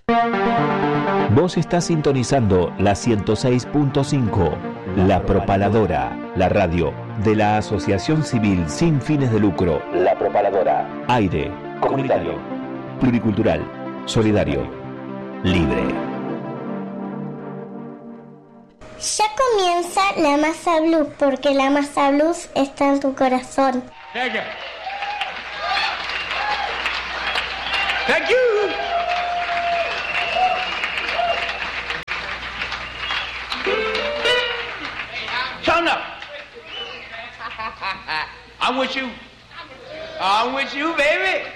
Vos estás sintonizando la 106.5, La Propaladora, la radio de la Asociación Civil Sin Fines de Lucro. La Propaladora. Aire, comunitario, pluricultural, solidario, libre. Ya comienza la masa blues, porque la masa blues está en tu corazón. Thank you. Thank you. Turn up. I'm with you. I'm with you, baby.